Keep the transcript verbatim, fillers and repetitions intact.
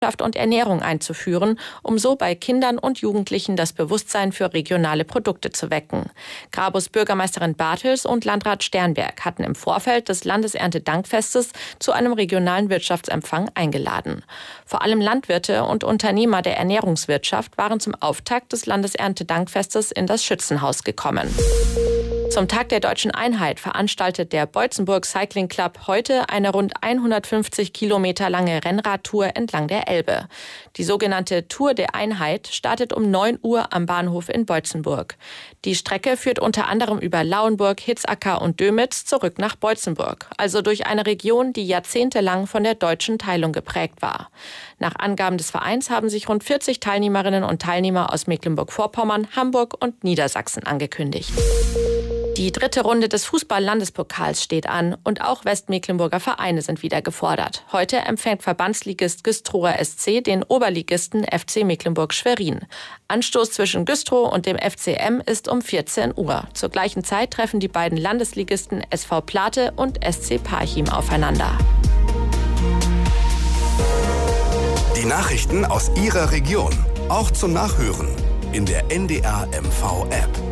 und Ernährung einzuführen, um so bei Kindern und Jugendlichen das Bewusstsein für regionale Produkte zu wecken. Grabus Bürgermeisterin Bartels und Landrat Sternberg hatten im Vorfeld des Landeserntedankfestes zu einem regionalen Wirtschaftsempfang eingeladen. Vor allem Landwirte und Unternehmer der Ernährungswirtschaft waren zum Auftakt des Landeserntedankfestes in das Schützenhaus gekommen. Zum Tag der Deutschen Einheit veranstaltet der Beutzenburg Cycling Club heute eine rund hundertfünfzig Kilometer lange Rennradtour entlang der Elbe. Die sogenannte Tour der Einheit startet um neun Uhr am Bahnhof in Beutzenburg. Die Strecke führt unter anderem über Lauenburg, Hitzacker und Dömitz zurück nach Beutzenburg, also durch eine Region, die jahrzehntelang von der deutschen Teilung geprägt war. Nach Angaben des Vereins haben sich rund vierzig Teilnehmerinnen und Teilnehmer aus Mecklenburg-Vorpommern, Hamburg und Niedersachsen angekündigt. Die dritte Runde des Fußball-Landespokals steht an und auch Westmecklenburger Vereine sind wieder gefordert. Heute empfängt Verbandsligist Güstrower S C den Oberligisten F C Mecklenburg-Schwerin. Anstoß zwischen Güstrow und dem F C M ist um vierzehn Uhr. Zur gleichen Zeit treffen die beiden Landesligisten S V Plate und S C Parchim aufeinander. Die Nachrichten aus Ihrer Region, auch zum Nachhören in der N D R M V App.